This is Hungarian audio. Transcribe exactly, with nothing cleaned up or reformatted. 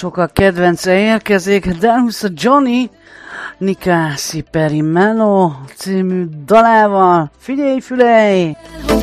sokak kedvence érkezik, Delusa Johnny Nicászi Perimelo című dalával. Figyelj, fülej!